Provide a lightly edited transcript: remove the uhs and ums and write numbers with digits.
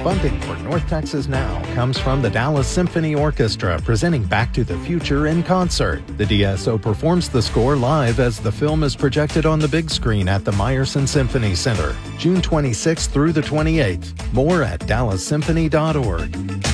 Funding for North Texas Now comes from the Dallas Symphony Orchestra presenting Back to the Future in concert. The DSO performs the score live as the film is projected on the big screen at the Meyerson Symphony Center, June 26th through the 28th. More at dallassymphony.org.